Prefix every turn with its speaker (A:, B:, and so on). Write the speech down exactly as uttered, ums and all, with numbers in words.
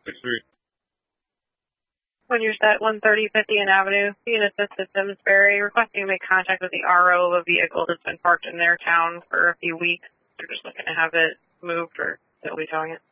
A: six three.
B: When you're set one thirty fiftieth Avenue, being assisted Simsbury, requesting to make contact with the R O of a vehicle that's been parked in their town for a few weeks. They're just looking to have it moved, or they'll be towing it.